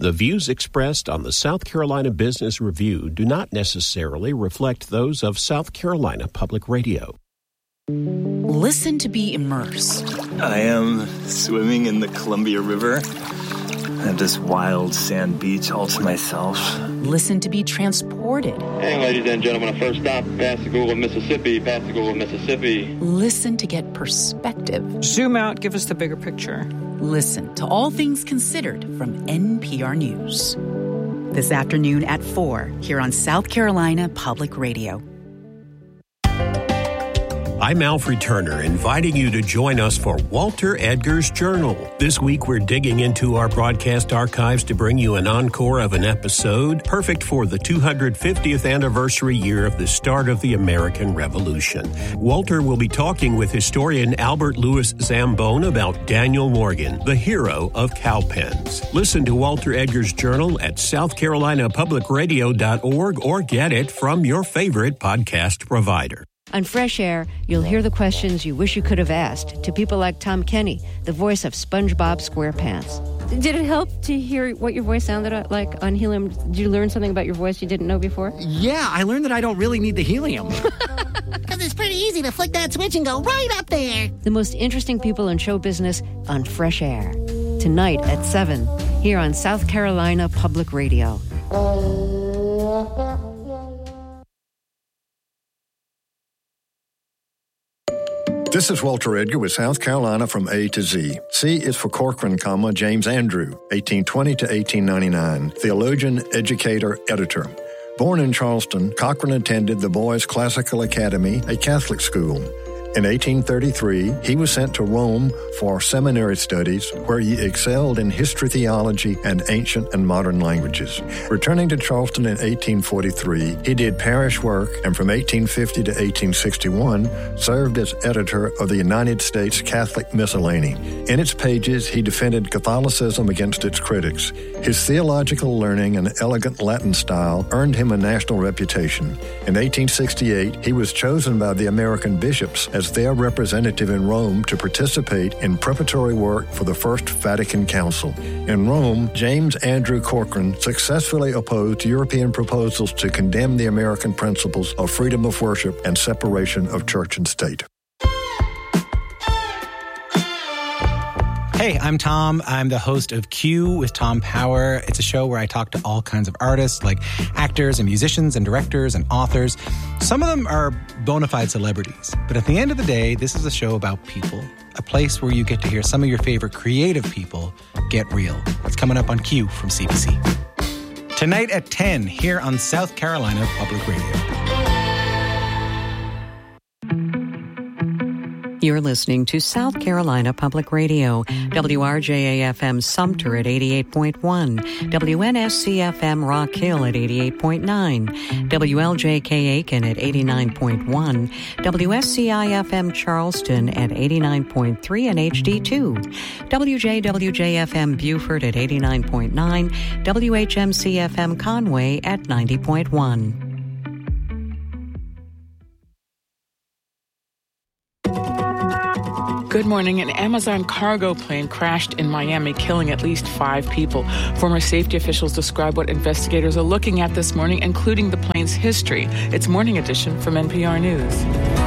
The views expressed on the South Carolina Business Review do not necessarily reflect those of South Carolina Public Radio. Listen to be immersed. I am swimming in the Columbia River. I have this wild sand beach all to myself. Listen to be transported. Hey, ladies and gentlemen, our first stop, Pascagoula, Mississippi. Pascagoula, Mississippi. Listen to get perspective. Zoom out, give us the bigger picture. Listen to All Things Considered from NPR News. This afternoon at 4 here on South Carolina Public Radio. I'm Alfred Turner, inviting you to join us for Walter Edgar's Journal. This week, we're digging into our broadcast archives to bring you an encore of an episode perfect for the 250th anniversary year of the start of the American Revolution. Walter will be talking with historian Albert Louis Zambon about Daniel Morgan, the hero of cowpens. Listen to Walter Edgar's Journal at southcarolinapublicradio.org or get it from your favorite podcast provider. On Fresh Air, you'll hear the questions you wish you could have asked to people like Tom Kenny, the voice of SpongeBob SquarePants. Did it help to hear what your voice sounded like on helium? Did you learn something about your voice you didn't know before? Yeah, I learned that I don't really need the helium. Because it's pretty easy to flick that switch and go right up there. The most interesting people in show business on Fresh Air. Tonight at 7, here on South Carolina Public Radio. This is Walter Edgar with South Carolina from A to Z. C is for Corcoran, James Andrew, 1820 to 1899, theologian, educator, editor. Born in Charleston, Cochran attended the Boys Classical Academy, a Catholic school. In 1833, he was sent to Rome for seminary studies, where he excelled in history, theology, and ancient and modern languages. Returning to Charleston in 1843, he did parish work, and from 1850 to 1861, served as editor of the United States Catholic Miscellany. In its pages, he defended Catholicism against its critics. His theological learning and elegant Latin style earned him a national reputation. In 1868, he was chosen by the American bishops as their representative in Rome to participate in preparatory work for the First Vatican Council. In Rome, James Andrew Corcoran successfully opposed European proposals to condemn the American principles of freedom of worship and separation of church and state. Hey, I'm Tom. I'm the host of Q with Tom Power. It's a show where I talk to all kinds of artists, like actors and musicians and directors and authors. Some of them are bona fide celebrities. But at the end of the day, this is a show about people, a place where you get to hear some of your favorite creative people get real. It's coming up on Q from CBC. Tonight at 10, here on South Carolina Public Radio. You're listening to South Carolina Public Radio, WRJA-FM Sumter at 88.1, WNSC-FM Rock Hill at 88.9, WLJK Aiken at 89.1, WSCI-FM Charleston at 89.3 and HD2, WJWJ-FM Beaufort at 89.9, WHMC-FM Conway at 90.1. Good morning. An Amazon cargo plane crashed in Miami, killing at least 5 people. Former safety officials describe what investigators are looking at this morning, including the plane's history. It's Morning Edition from NPR News.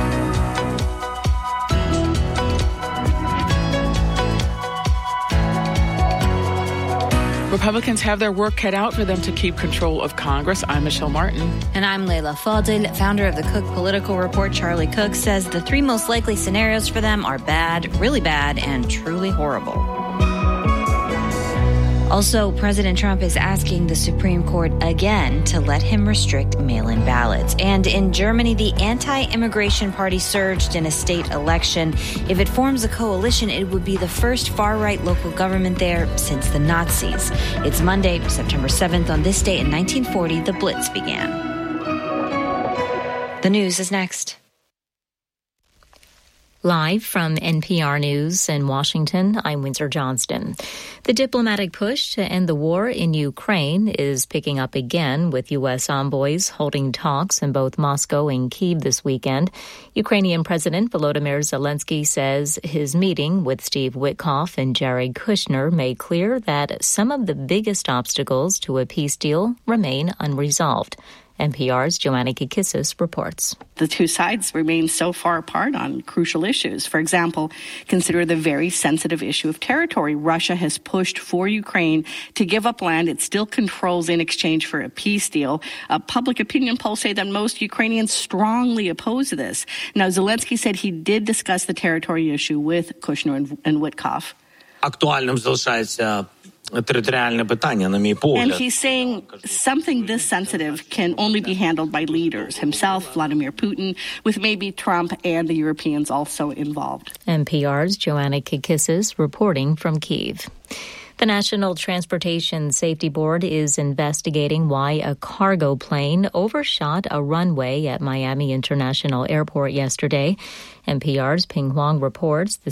Republicans have their work cut out for them to keep control of Congress. I'm Michelle Martin. And I'm Layla Fadil. Founder of the Cook Political Report, Charlie Cook, says the 3 most likely scenarios for them are bad, really bad, and truly horrible. Also, President Trump is asking the Supreme Court again to let him restrict mail-in ballots. And in Germany, the anti-immigration party surged in a state election. If it forms a coalition, it would be the first far-right local government there since the Nazis. It's Monday, September 7th. On this day in 1940, the Blitz began. The news is next. Live from NPR News in Washington, I'm Windsor Johnston. The diplomatic push to end the war in Ukraine is picking up again, with U.S. envoys holding talks in both Moscow and Kyiv this weekend. Ukrainian President Volodymyr Zelensky says his meeting with Steve Witkoff and Jared Kushner made clear that some of the biggest obstacles to a peace deal remain unresolved. NPR's Joanna Kikissis reports. The two sides remain so far apart on crucial issues. For example, consider the very sensitive issue of territory. Russia has pushed for Ukraine to give up land it still controls in exchange for a peace deal. Public opinion polls say that most Ukrainians strongly oppose this. Now, Zelensky said he did discuss the territory issue with Kushner and Witkoff. Актуальним залишається територіальне питання, на мій погляд. And he's saying something this sensitive can only be handled by leaders, himself, Vladimir Putin, with maybe Trump and the Europeans also involved. NPR's Joanna Kikissis reporting from Kyiv. The National Transportation Safety Board is investigating why a cargo plane overshot a runway at Miami International Airport yesterday. NPR's Ping Huang reports the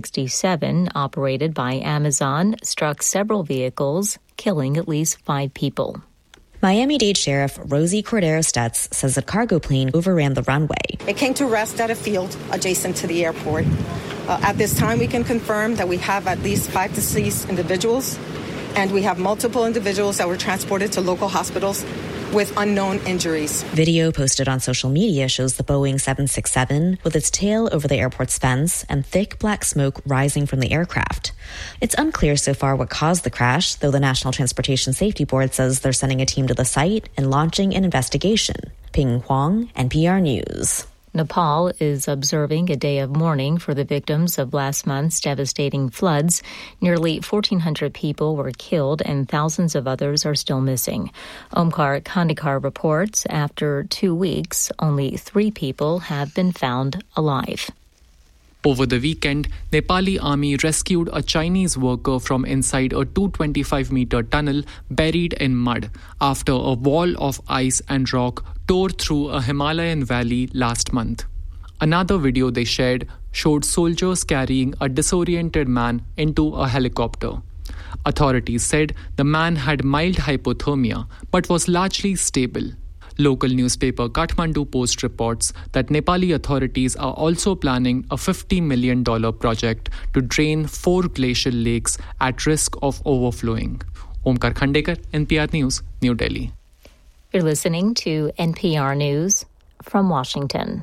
767, operated by Amazon, struck several vehicles, killing at least 5 people. Miami-Dade Sheriff Rosie Cordero-Stutz says the cargo plane overran the runway. It came to rest at a field adjacent to the airport. At this time, we can confirm that we have at least 5 deceased individuals, and we have multiple individuals that were transported to local hospitals with unknown injuries. Video posted on social media shows the Boeing 767 with its tail over the airport's fence and thick black smoke rising from the aircraft. It's unclear so far what caused the crash, though the National Transportation Safety Board says they're sending a team to the site and launching an investigation. Ping Huang, NPR News. Nepal is observing a day of mourning for the victims of last month's devastating floods. Nearly 1,400 people were killed and thousands of others are still missing. Omkar Khandikar reports after 2 weeks, only 3 people have been found alive. Over the weekend, Nepali army rescued a Chinese worker from inside a 225-meter tunnel buried in mud after a wall of ice and rock tore through a Himalayan valley last month. Another video they shared showed soldiers carrying a disoriented man into a helicopter. Authorities said the man had mild hypothermia but was largely stable. Local newspaper Kathmandu Post reports that Nepali authorities are also planning a $50 million project to drain 4 glacial lakes at risk of overflowing. Omkar Khandekar, NPR News, New Delhi. You're listening to NPR News from Washington.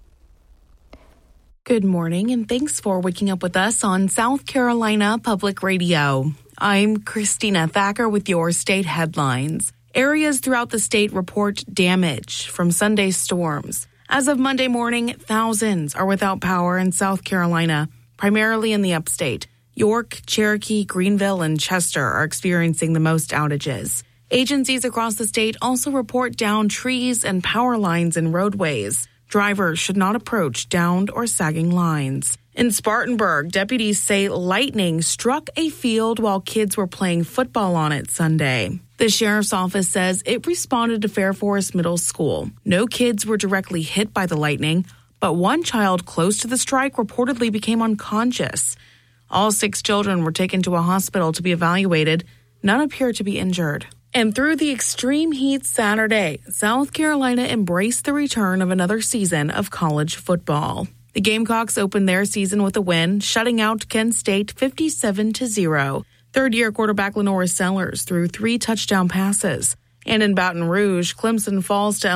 Good morning, and thanks for waking up with us on South Carolina Public Radio. I'm Christina Thacker with your state headlines. Areas throughout the state report damage from Sunday's storms. As of Monday morning, thousands are without power in South Carolina, primarily in the upstate. York, Cherokee, Greenville, and Chester are experiencing the most outages. Agencies across the state also report downed trees and power lines in roadways. Drivers should not approach downed or sagging lines. In Spartanburg, deputies say lightning struck a field while kids were playing football on it Sunday. The sheriff's office says it responded to Fair Forest Middle School. No kids were directly hit by the lightning, but one child close to the strike reportedly became unconscious. All 6 children were taken to a hospital to be evaluated. None appear to be injured. And through the extreme heat Saturday, South Carolina embraced the return of another season of college football. The Gamecocks opened their season with a win, shutting out Kent State 57-0. Third-year quarterback Lenora Sellers threw 3 touchdown passes. And in Baton Rouge, Clemson falls to